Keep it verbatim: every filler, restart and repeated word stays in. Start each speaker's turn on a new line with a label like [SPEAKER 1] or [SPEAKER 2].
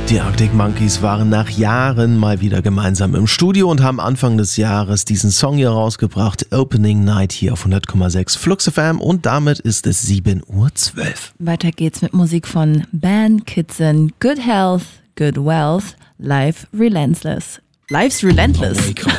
[SPEAKER 1] Die Arctic Monkeys waren nach Jahren mal wieder gemeinsam im Studio und haben Anfang des Jahres diesen Song hier rausgebracht. Opening Night hier auf hundert Komma sechs Flux F M und damit ist es sieben Uhr zwölf.
[SPEAKER 2] Weiter geht's mit Musik von Ben Kitson. Good Health, Good Wealth, Life Relentless. Life's Relentless.